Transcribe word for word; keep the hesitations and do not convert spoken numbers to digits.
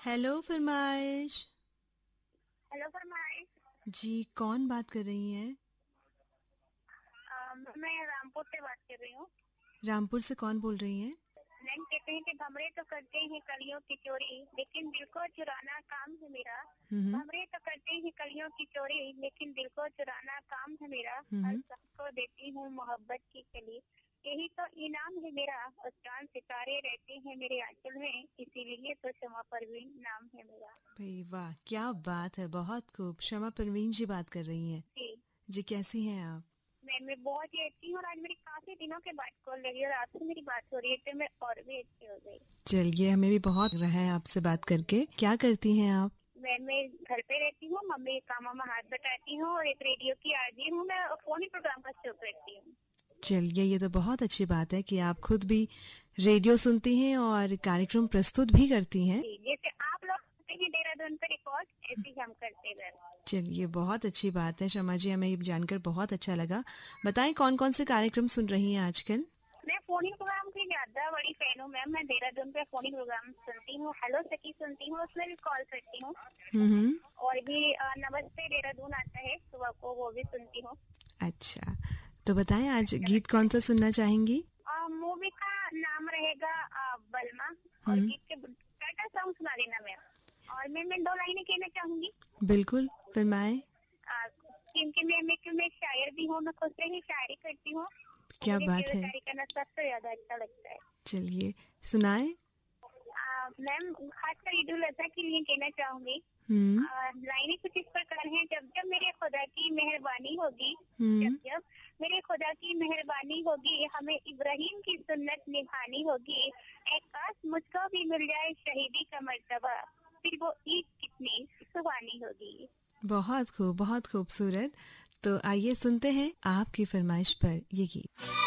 Hello फरमाइश। Hello फरमाइश जी, कौन बात कर रही हैं? मैं रामपुर से बात कर रही हूँ। रामपुर से कौन बोल रही हैं? मैम कहते हैं कि भमरे तो करते हैं कलियों की चोरी, लेकिन दिल को चुराना काम है मेरा। हम्म भमरे तो करते हैं कलियों की चोरी, लेकिन दिल को चुराना काम है मेरा। हर हम्म शख्स को देती हूँ मोहब्बत की कली, यही तो इनाम है मेरा। और चांद सितारे रहते हैं मेरे आंचल में, इसीलिए तो शमा परवीन नाम है मेरा। भाई वाह, क्या बात है, बहुत खूब। शमा परवीन जी बात कर रही हैं। जी जी, कैसी हैं आप? मैं मैं बहुत ही अच्छी हूँ और आज मेरी काफी दिनों के बाद कॉल लगी और आपसे मेरी बात हो रही है तो मैं और भी अच्छी हो गई। चलिए, हमें भी बहुत रहा है आपसे बात करके। क्या करती हैं आप? मैं मैं घर पे रहती हूँ, मम्मी कामों में हाथ बटाती हूँ और एक रेडियो की आरजे हूँ। मैं फोन ही प्रोग्राम का शो करती हूँ। चलिए, ये तो बहुत अच्छी बात है कि आप खुद भी रेडियो सुनती हैं और कार्यक्रम प्रस्तुत भी करती हैं। जैसे आप लोग करते हैं देहरादून पे रिकॉर्ड, ऐसे ही हम करते हैं। चलिए, बहुत अच्छी बात है शमा जी, हमें ये जानकर बहुत अच्छा लगा। बताएं, कौन कौन से कार्यक्रम सुन रही हैं आजकल? मैं फोनिंग प्रोग्राम की ज्यादा बड़ी फैन हूँ मैम। मैं देहरादून पे फोनिंग प्रोग्राम सुनती हूँ, हेलो सखी सुनती हूँ, उसमें भी कॉल करती हूँ। हम्म और भी अ, नमस्ते देहरादून आता है सुबह को, वो भी सुनती हूँ। अच्छा, तो बताएं आज गीत कौन सा सुनना चाहेंगी? मूवी का नाम रहेगा अ, बलमा, और हम्म गीत के टाइटल सॉन्ग सुना देना मैम। और मैं मैं दो लाइनें कहना चाहूंगी। बिल्कुल, फरमाएं। आ, क्योंकि मैं मैं क्यों मैं शायर भी हूँ, मैं खुद से ही शायरी करती हूँ। क्या मुझे बात शेर है, शायरी करना सबसे ज्यादा अच्छा लगता है। चलिए सुनाएं। आ, मैम खासकर ईद उल अजहा के लिए कहना चाहूंगी। हम्म आ, लाइनें कुछ इस प्रकार हैं। जब जब मेरे खुदा की मेहरबानी होगी, जब हम्म जब मेरे खुदा की मेहरबानी होगी, हमें इब्राहिम की सुन्नत निभानी होगी। एक काश मुझको भी मिल जाए शहीदी का मर्तबा, फिर वो ईद कितनी सुहानी होगी। बहुत खूब, बहुत खूबसूरत। तो आइए सुनते हैं आपकी फरमाइश पर ये गीत।